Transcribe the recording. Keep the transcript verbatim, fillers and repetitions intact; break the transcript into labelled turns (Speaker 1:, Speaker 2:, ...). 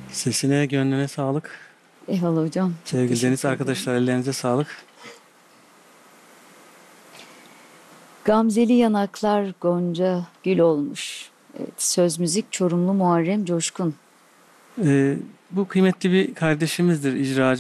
Speaker 1: Sesine, gönlüne sağlık.
Speaker 2: Eyvallah hocam. Çok
Speaker 1: Sevgili
Speaker 2: teşekkür
Speaker 1: Deniz
Speaker 2: ederim.
Speaker 1: arkadaşlar, ellerinize sağlık.
Speaker 2: Gamzeli yanaklar gonca gül olmuş. Evet, söz müzik Çorumlu Muharrem Coşkun.
Speaker 1: Ee, bu kıymetli bir kardeşimizdir, icracı.